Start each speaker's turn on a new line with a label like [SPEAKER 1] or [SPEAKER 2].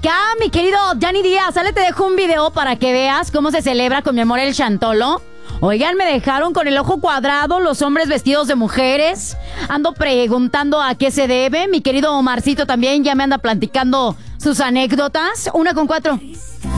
[SPEAKER 1] acá, mi querido Dani Díaz, sale, te dejo un video para que veas cómo se celebra con mi amor el Chantolo. Oigan, me dejaron con el ojo cuadrado los hombres vestidos de mujeres. Ando preguntando a qué se debe. Mi querido Omarcito también ya me anda platicando sus anécdotas. 1:04.